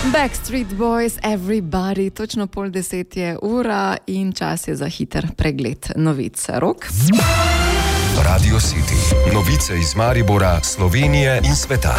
Backstreet Boys, Everybody, točno 9:30 je ura in čas je za hiter pregled novic. Rok? Radio City. Novice iz Maribora, Slovenije in sveta.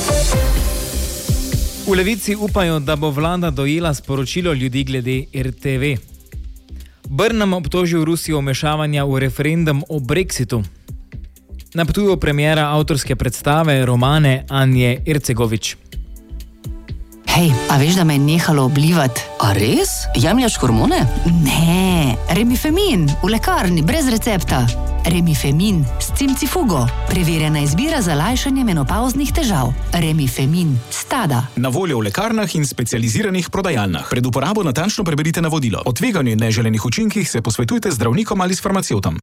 V Levici upajo, da bo vlada dojela sporočilo ljudi glede RTV. Burnham obtožil Rusijo vmešavanja v referendum o Brexitu. Na Ptuju premiera avtorske predstave romane Anje Ercegović. Hej, a veš, da me je nehalo oblivati? A res? Jemljaš hormone? Ne, Remifemin, v lekarni, brez recepta. Remifemin s cimcifugo. Preverjena izbira za lajšanje menopauznih težav. Remifemin, Stada. Na voljo v lekarnah in specializiranih prodajalnah. Pred uporabo natančno preberite navodilo. O tveganju in neželenih učinkih se posvetujte z zdravnikom ali s farmacevtom.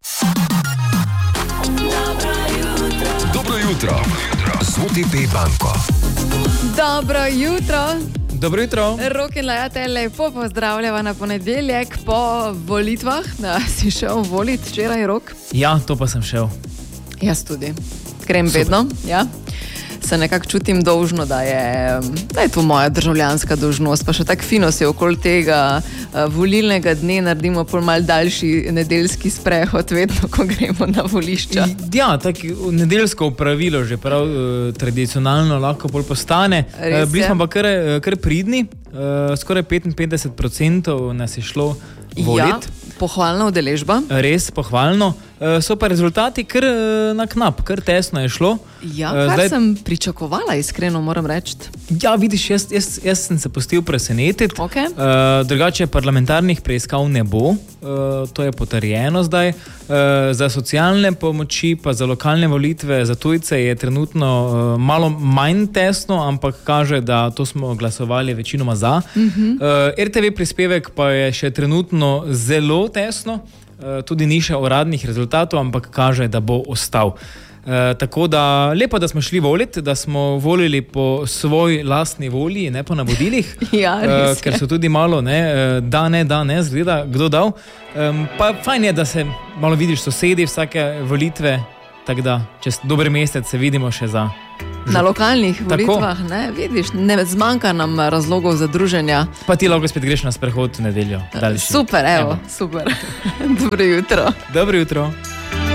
Dobro jutro. Z OTP banko. Dobro jutro. Dobro jutro. Rok in Laja te lepo pozdravljava na ponedeljek po volitvah. Da si šel volit včeraj, Rok? Ja, to pa sem šel. Jaz tudi. Grem vedno, ja. Se nekako čutim dolžno, da je to moja državljanska dolžnost, pa še tako fino se okoli tega volilnega dne naredimo pol mal daljši nedeljski sprehod, vedno, ko gremo na volišča. Ja, tako nedeljsko opravilo že prav tradicionalno lahko pol postane. Bili smo pa kar pridni, skoraj 55% nas je šlo voliti. Ja, pohvalna udeležba. Res, pohvalno. So pa rezultati kar na knap, kar tesno je šlo. Ja, kar sem pričakovala, iskreno moram reči. Ja, vidiš, jaz sem se pustil presenetiti. Okay. Drugače parlamentarnih preiskav ne bo, to je potrjeno zdaj. Za socialne pomoči pa za lokalne volitve za tujce je trenutno malo manj tesno, ampak kaže, da to smo glasovali večinoma za. RTV prispevek pa je še trenutno zelo tesno, tudi ni še uradnih rezultatov, ampak kaže, da bo ostal. Tako da lepo, da smo šli voliti, da smo volili po svoj lastni volji, ne po navodilih. Ja, res ker so tudi malo da ne, zgleda, kdo dal. Pa fajn je, da se malo vidiš sosedi vsake volitve, tako da čez dober mesec se vidimo še za... Na lokalnih volitvah, ne, vidiš, ne zmanjka nam razlogov za druženja. Pa ti lahko spet greš na sprehod v nedeljo. Super, evo. Super. Dobro jutro. Dobro jutro.